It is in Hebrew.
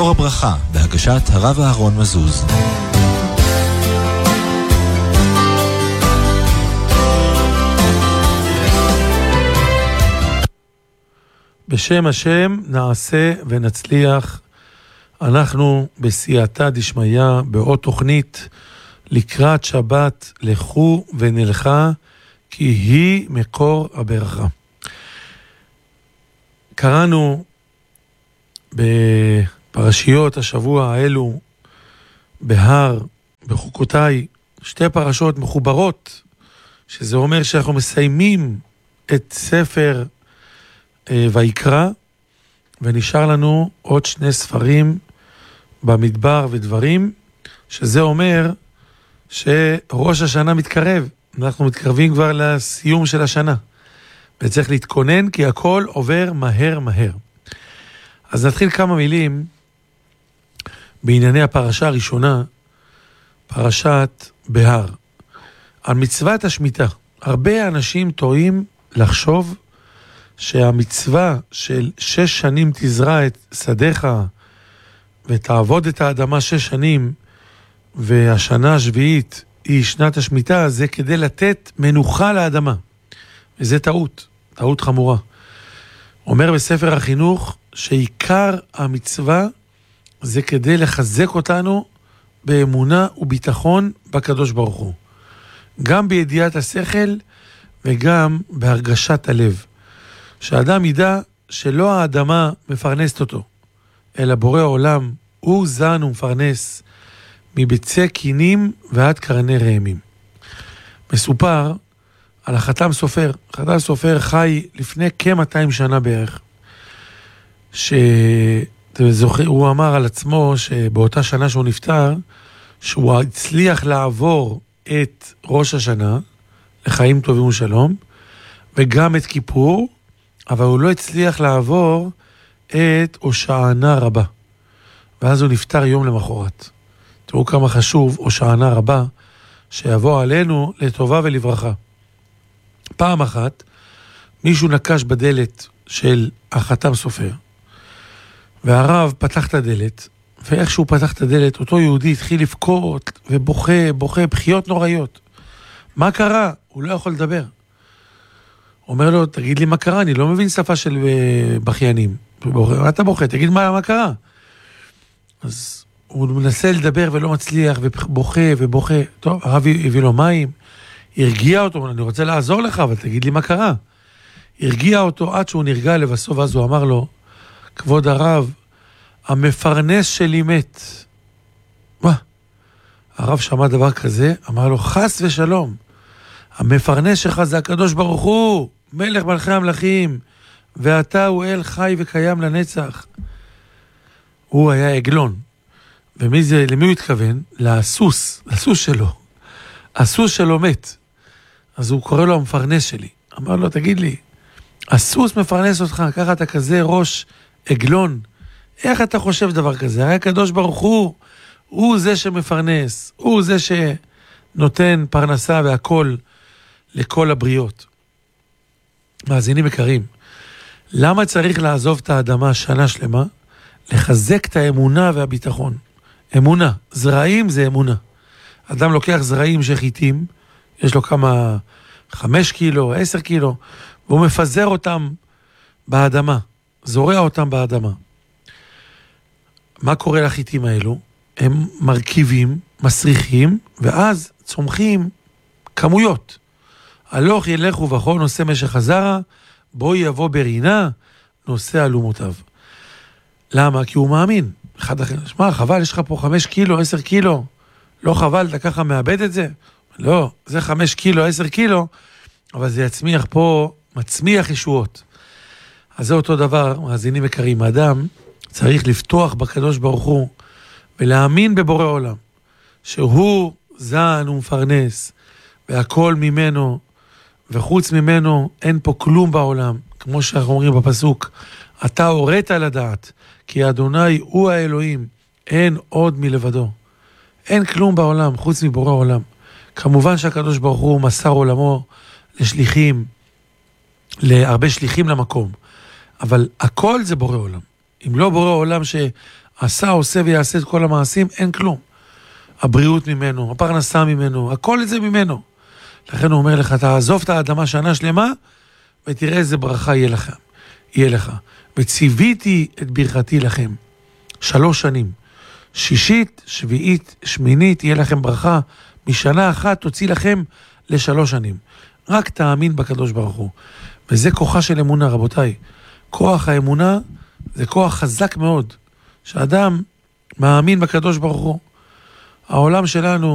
אור הברכה, בהגשת הרב אהרון מזוז. בשם השם נעשה ונצליח. אנחנו בסייעתא דשמיא בעוד תוכנית לקראת שבת לכו ונלכה, כי היא מקור הברכה. קראנו בפרשיות השבוע האלו בהר, בחוקותיי, שתי פרשות מחוברות, שזה אומר שאנחנו מסיימים את ספר ויקרא, ונשאר לנו עוד 2 ספרים במדבר ודברים, שזה אומר שראש השנה מתקרב. אנחנו מתקרבים כבר לסיום של השנה, וצריך להתכונן כי הכל עובר מהר מהר. אז נתחיל כמה מילים בענייני הפרשה הראשונה, פרשת בהר, על מצוות השמיטה. הרבה אנשים טועים לחשוב שהמצווה של 6 שנים תזרע את שדיך ותעבוד את האדמה 6 שנים, והשנה השביעית היא שנת השמיטה, זה כדי לתת מנוחה לאדמה. וזה טעות חמורה. אומר בספר החינוך שעיקר המצווה זה כדי לחזק אותנו באמונה וביטחון בקדוש ברוך הוא. גם בידיעת השכל וגם בהרגשת הלב. שהאדם ידע שלא האדמה מפרנסת אותו, אלא בורא עולם הוא זן ומפרנס מביצי קינים ועד קרני רעמים. מסופר על החתם סופר. החתם סופר חי לפני כ-200 שנה בערך. הוא אמר על עצמו שבאותה שנה שהוא נפטר, שהוא הצליח לעבור את ראש השנה, לחיים טובים ושלום, וגם את כיפור, אבל הוא לא הצליח לעבור את הושענא רבה. ואז הוא נפטר יום למחרת. תראו כמה חשוב הושענא רבה, שיבוא עלינו לטובה ולברכה. פעם אחת, מישהו נקש בדלת של החתם סופר, והרב פתח את הדלת, ואיך שהוא פתח את הדלת, אותו יהודי התחיל לבכות ובוכה, בחיות נוראיות. מה קרה? הוא לא יכול לדבר. אומר לו, תגיד לי מה קרה, אני לא מבין שפה של בחיינים. מה אתה בוכה? תגיד מה קרה. אז הוא מנסה לדבר ולא מצליח, ובוכה. טוב, הרב הביא לו מים, הרגיע אותו, אני רוצה לעזור לך, אבל תגיד לי מה קרה. הרגיע אותו עד שהוא נרגע לבסוף, אז הוא אמר לו, כבוד הרב, המפרנס שלי מת. מה? הרב שמע דבר כזה, אמר לו, חס ושלום, המפרנס שלך זה הקדוש ברוך הוא, מלך מלכי המלכים, ואתה הוא אל חי וקיים לנצח. הוא היה עגלון. למי הוא התכוון? לסוס שלו. הסוס שלו מת. אז הוא קורא לו המפרנס שלי. אמר לו, תגיד לי, הסוס מפרנס אותך, ככה אתה כזה ראש עגלון. איך אתה חושב דבר כזה? הרי הקדוש ברוך הוא זה שמפרנס, הוא זה שנותן פרנסה והכל לכל הבריות. מאזינים יקרים, למה צריך לעזוב את האדמה שנה שלמה? לחזק את האמונה והביטחון. אמונה, זרעים זה אמונה. אדם לוקח זרעים שחיתים, יש לו כמה 5 קילו, 10 קילו, והוא מפזר אותם באדמה, זורע אותם באדמה. מה קורה לחיתים האלו? הם מרכיבים, מסריחים, ואז צומחים כמויות. הלוך ילך ובכל נושא משך הזרע, בו יבוא ברינה, נושא אלומותיו. למה? כי הוא מאמין. שמע, חבל, יש לך פה 5 קילו, 10 קילו. לא חבל, אתה ככה מאבד את זה? לא, זה 5 קילו, 10 קילו, אבל זה יצמיח פה, מצמיח ישועות. אז זה אותו דבר, מאזינים יקרים, האדם צריך לפתוח בקדוש ברוך הוא, ולהאמין בבורא עולם, שהוא זן ומפרנס, והכל ממנו, וחוץ ממנו אין פה כלום בעולם, כמו שאנחנו אומרים בפסוק, אתה הורית לדעת, כי אדוני הוא האלוהים, אין עוד מלבדו. אין כלום בעולם, חוץ מבורא עולם. כמובן שהקדוש ברוך הוא מסר עולמו לשליחים, להרבה שליחים למקום, אבל הכל זה בורא עולם. אם לא בורא עולם עושה ויעשה את כל המעשים, אין כלום. הבריאות ממנו, הפרנסה ממנו, הכל את זה ממנו. לכן הוא אומר לך, תעזוב את האדמה שנה שלמה, ותראה איזה ברכה יהיה לך. וציוויתי את ברכתי לכם. 3 שנים. 6, 7, 8, יהיה לכם ברכה. משנה אחת תוציא לכם ל3 שנים. רק תאמין בקדוש ברוך הוא. וזה כוחה של אמונה, רבותיי. כוח האמונה זה כוח חזק מאוד. שאדם מאמין בקדוש ברוך הוא. העולם שלנו